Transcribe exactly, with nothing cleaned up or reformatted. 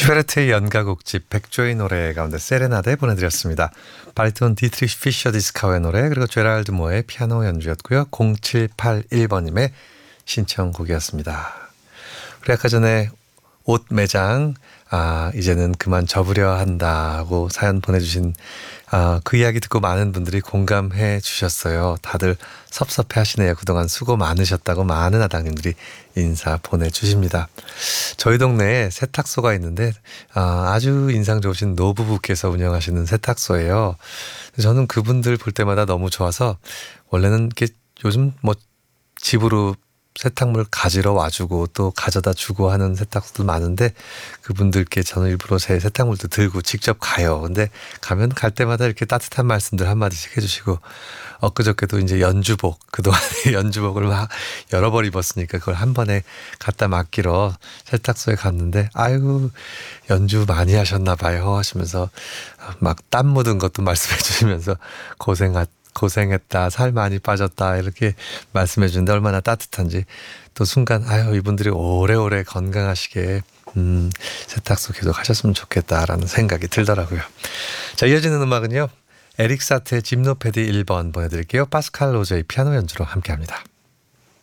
슈베르트의 연가곡집 백조의 노래 가운데 세레나데 보내드렸습니다. 바리톤 디트리히 피셔 디스카우의 노래, 그리고 제랄드 모어의 피아노 연주였고요. 공칠팔일 번님의 신청곡이었습니다. 우리 아까 전에 옷 매장 아 이제는 그만 접으려 한다고 사연 보내주신 아, 그 이야기 듣고 많은 분들이 공감해 주셨어요. 다들 섭섭해 하시네요. 그동안 수고 많으셨다고 많은 아당님들이 인사 보내주십니다. 저희 동네에 세탁소가 있는데 아, 아주 인상 좋으신 노부부께서 운영하시는 세탁소예요. 저는 그분들 볼 때마다 너무 좋아서 원래는 이렇게 요즘 뭐 집으로 세탁물 가지러 와주고 또 가져다 주고 하는 세탁소들 많은데 그분들께 저는 일부러 제 세탁물도 들고 직접 가요. 근데 가면 갈 때마다 이렇게 따뜻한 말씀들 한마디씩 해주시고 엊그저께도 이제 연주복, 그동안 연주복을 막 여러 벌 입었으니까 그걸 한 번에 갖다 맡기러 세탁소에 갔는데 아이고 연주 많이 하셨나 봐요 하시면서 막 땀 묻은 것도 말씀해 주시면서 고생하 고생했다, 살 많이 빠졌다 이렇게 말씀해 주는데 얼마나 따뜻한지 또 순간 아유 이분들이 오래오래 건강하시게 음, 세탁소 계속 하셨으면 좋겠다라는 생각이 들더라고요. 자, 이어지는 음악은요. 에릭 사트의 짐노패디 일 번 보내드릴게요. 파스칼 로제의 피아노 연주로 함께합니다.